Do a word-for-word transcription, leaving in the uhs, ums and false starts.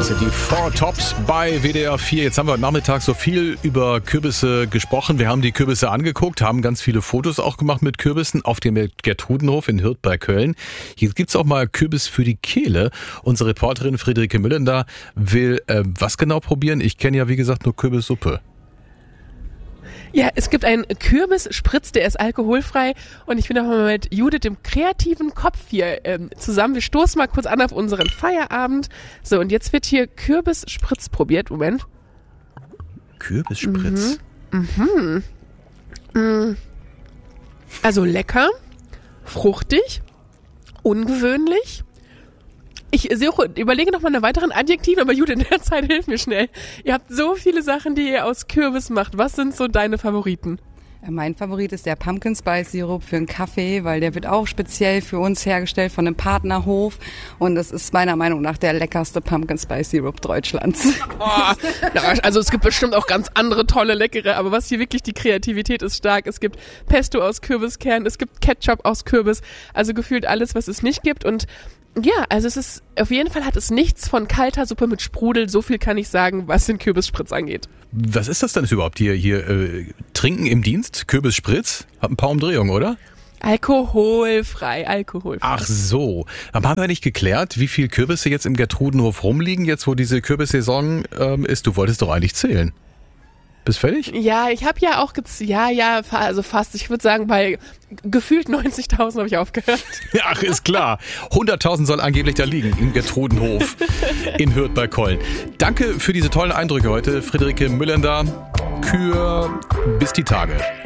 Das sind die Four Tops bei W D R vier. Jetzt haben wir heute Nachmittag so viel über Kürbisse gesprochen. Wir haben die Kürbisse angeguckt, haben ganz viele Fotos auch gemacht mit Kürbissen auf dem Gertrudenhof in Hürth bei Köln. Hier gibt's auch mal Kürbis für die Kehle. Unsere Reporterin Friederike Müllender will äh, was genau probieren? Ich kenne ja, wie gesagt, nur Kürbissuppe. Ja, es gibt einen Kürbisspritz, der ist alkoholfrei und ich bin auch mal mit Judith, dem kreativen Kopf hier ähm, zusammen. Wir stoßen mal kurz an auf unseren Feierabend. So, und jetzt wird hier Kürbisspritz probiert. Moment. Kürbisspritz? Mhm. Mhm. Also lecker, fruchtig, ungewöhnlich. Ich suche, überlege noch mal eine weiteren Adjektive, aber Judith, in der Zeit hilf mir schnell. Ihr habt so viele Sachen, die ihr aus Kürbis macht. Was sind so deine Favoriten? Mein Favorit ist der Pumpkin Spice Sirup für einen Kaffee, weil der wird auch speziell für uns hergestellt von einem Partnerhof. Und das ist meiner Meinung nach der leckerste Pumpkin Spice Sirup Deutschlands. Oh, also es gibt bestimmt auch ganz andere tolle, leckere, aber was hier wirklich die Kreativität ist stark. Es gibt Pesto aus Kürbiskern, es gibt Ketchup aus Kürbis, also gefühlt alles, was es nicht gibt. Und ja, also es ist, auf jeden Fall hat es nichts von kalter Suppe mit Sprudel, so viel kann ich sagen, was den Kürbisspritz angeht. Was ist das denn überhaupt hier? Hier äh, Trinken im Dienst, Kürbisspritz? Hat ein paar Umdrehungen, oder? Alkoholfrei, alkoholfrei. Ach so. Aber haben wir nicht geklärt, wie viel Kürbisse jetzt im Gertrudenhof rumliegen, jetzt wo diese Kürbissaison ähm, ist? Du wolltest doch eigentlich zählen. Bist fertig? Ja, ich habe ja auch, gez- ja, ja, also fast, ich würde sagen, bei gefühlt neunzigtausend habe ich aufgehört. Ach, ist klar. hunderttausend soll angeblich da liegen im Gertrudenhof in Hürth bei Köln. Danke für diese tollen Eindrücke heute, Friederike Müllender. Kür bis die Tage.